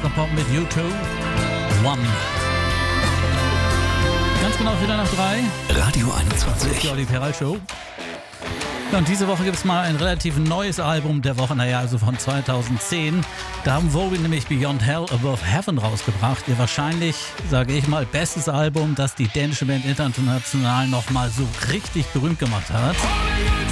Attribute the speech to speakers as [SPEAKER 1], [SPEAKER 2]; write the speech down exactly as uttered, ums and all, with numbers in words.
[SPEAKER 1] Elektropop mit U zwei. One. Ganz genau wieder nach drei.
[SPEAKER 2] Radio
[SPEAKER 1] Das ist
[SPEAKER 2] einundzwanzig.
[SPEAKER 1] die Olli Peral Show. Ja, und diese Woche gibt es mal ein relativ neues Album der Woche, naja, also von zweitausendzehn. Da haben Vogue nämlich Beyond Hell Above Heaven rausgebracht. Ihr wahrscheinlich, sage ich mal, bestes Album, das die dänische Band international nochmal so richtig berühmt gemacht hat.